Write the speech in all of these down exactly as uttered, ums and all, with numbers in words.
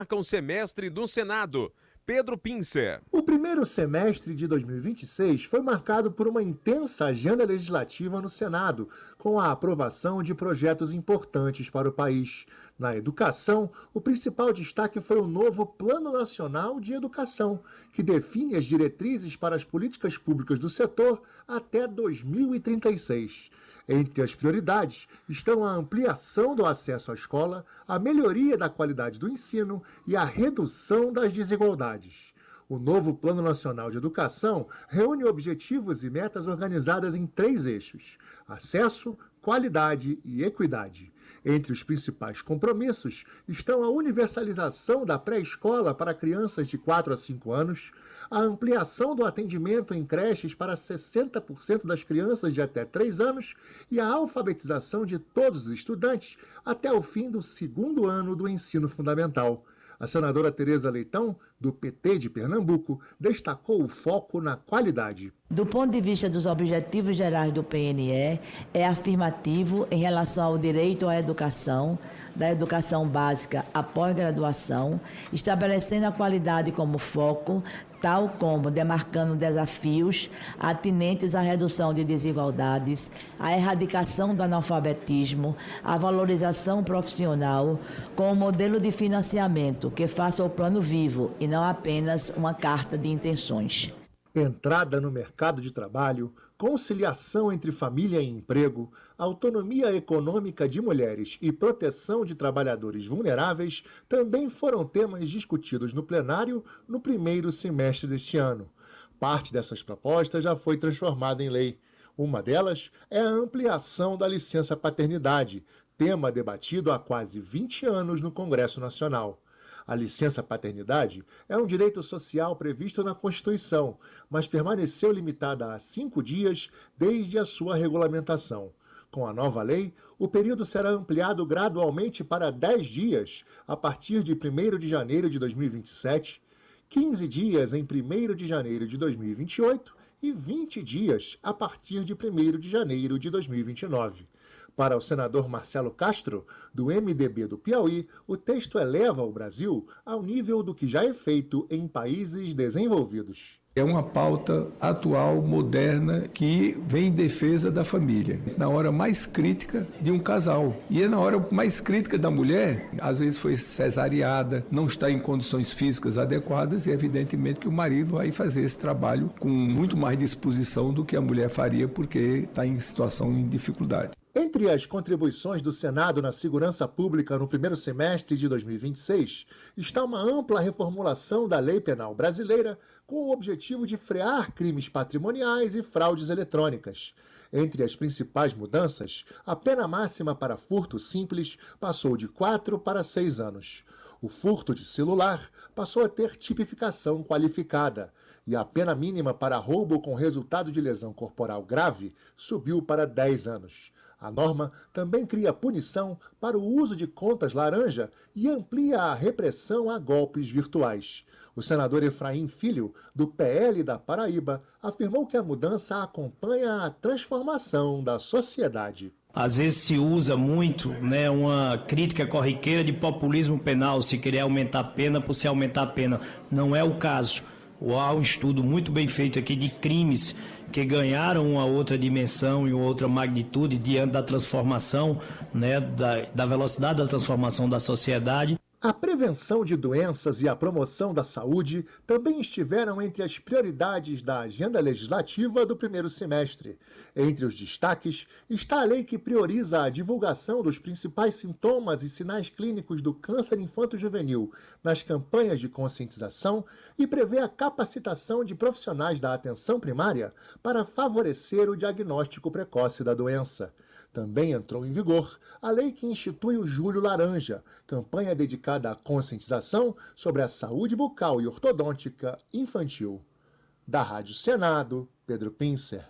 marca um semestre do Senado. Pedro Pincer. O primeiro semestre de dois mil e vinte e seis foi marcado por uma intensa agenda legislativa no Senado, com a aprovação de projetos importantes para o país. Na educação, o principal destaque foi o novo Plano Nacional de Educação, que define as diretrizes para as políticas públicas do setor até dois mil e trinta e seis. Entre as prioridades estão a ampliação do acesso à escola, a melhoria da qualidade do ensino e a redução das desigualdades. O novo Plano Nacional de Educação reúne objetivos e metas organizadas em três eixos: acesso, qualidade e equidade. Entre os principais compromissos estão a universalização da pré-escola para crianças de quatro a cinco anos, a ampliação do atendimento em creches para sessenta por cento das crianças de até três anos e a alfabetização de todos os estudantes até o fim do segundo ano do ensino fundamental. A senadora Tereza Leitão, do P T de Pernambuco, destacou o foco na qualidade. Do ponto de vista dos objetivos gerais do P N E, é afirmativo em relação ao direito à educação, da educação básica à pós-graduação, estabelecendo a qualidade como foco, tal como demarcando desafios atinentes à redução de desigualdades, à erradicação do analfabetismo, à valorização profissional, com um modelo de financiamento que faça o plano vivo e não apenas uma carta de intenções. Entrada no mercado de trabalho, conciliação entre família e emprego, autonomia econômica de mulheres e proteção de trabalhadores vulneráveis também foram temas discutidos no plenário no primeiro semestre deste ano. Parte dessas propostas já foi transformada em lei. Uma delas é a ampliação da licença paternidade, tema debatido há quase vinte anos no Congresso Nacional. A licença paternidade é um direito social previsto na Constituição, mas permaneceu limitada a cinco dias desde a sua regulamentação. Com a nova lei, o período será ampliado gradualmente para dez dias a partir de primeiro de janeiro de dois mil e vinte e sete, quinze dias em primeiro de janeiro de dois mil e vinte e oito e vinte dias a partir de primeiro de janeiro de dois mil e vinte e nove. Para o senador Marcelo Castro, do M D B do Piauí, o texto eleva o Brasil ao nível do que já é feito em países desenvolvidos. É uma pauta atual, moderna, que vem em defesa da família, na hora mais crítica de um casal. E é na hora mais crítica da mulher, às vezes foi cesariada, não está em condições físicas adequadas, e evidentemente que o marido vai fazer esse trabalho com muito mais disposição do que a mulher faria, porque está em situação de dificuldade. Entre as contribuições do Senado na segurança pública no primeiro semestre de dois mil e vinte e seis está uma ampla reformulação da lei penal brasileira com o objetivo de frear crimes patrimoniais e fraudes eletrônicas. Entre as principais mudanças, a pena máxima para furto simples passou de quatro para seis anos. O furto de celular passou a ter tipificação qualificada e a pena mínima para roubo com resultado de lesão corporal grave subiu para dez anos. A norma também cria punição para o uso de contas laranja e amplia a repressão a golpes virtuais. O senador Efraim Filho, do P L da Paraíba, afirmou que a mudança acompanha a transformação da sociedade. Às vezes se usa muito, né, uma crítica corriqueira de populismo penal, se querer aumentar a pena por se aumentar a pena. Não é o caso. Há um estudo muito bem feito aqui de crimes que ganharam uma outra dimensão e uma outra magnitude diante da transformação, né, da, da velocidade da transformação da sociedade. A prevenção de doenças e a promoção da saúde também estiveram entre as prioridades da agenda legislativa do primeiro semestre. Entre os destaques está a lei que prioriza a divulgação dos principais sintomas e sinais clínicos do câncer infanto-juvenil nas campanhas de conscientização e prevê a capacitação de profissionais da atenção primária para favorecer o diagnóstico precoce da doença. Também entrou em vigor a lei que institui o Julho Laranja, campanha dedicada à conscientização sobre a saúde bucal e ortodôntica infantil. Da Rádio Senado, Pedro Pincer.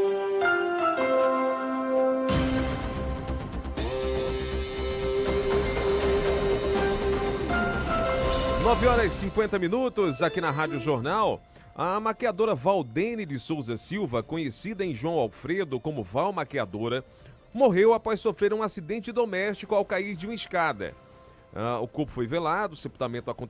nove horas e cinquenta minutos aqui na Rádio Jornal. A maquiadora Valdene de Souza Silva, conhecida em João Alfredo como Val Maquiadora, morreu após sofrer um acidente doméstico ao cair de uma escada. Uh, o corpo foi velado, o sepultamento aconteceu